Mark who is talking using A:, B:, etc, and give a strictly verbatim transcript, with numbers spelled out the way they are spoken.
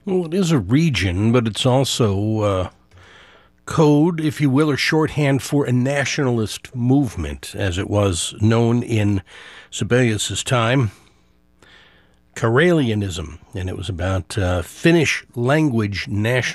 A: Well, it is a region, but it's also uh, code, if you will, or shorthand for a nationalist movement, as it was known in Sibelius's time, Karelianism, and it was about uh, Finnish language nationalism.